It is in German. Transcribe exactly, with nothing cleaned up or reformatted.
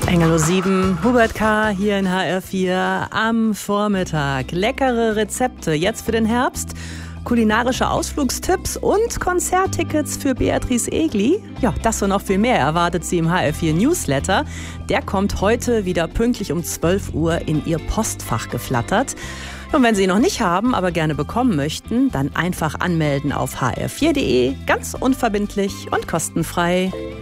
Engelo sieben, Hubert K. hier in H R vier am Vormittag. Leckere Rezepte jetzt für den Herbst, kulinarische Ausflugstipps und Konzerttickets für Beatrice Egli. Ja, das und noch viel mehr erwartet Sie im H R vier Newsletter. Der kommt heute wieder pünktlich um zwölf Uhr in Ihr Postfach geflattert. Und wenn Sie ihn noch nicht haben, aber gerne bekommen möchten, dann einfach anmelden auf h r vier punkt d e, ganz unverbindlich und kostenfrei.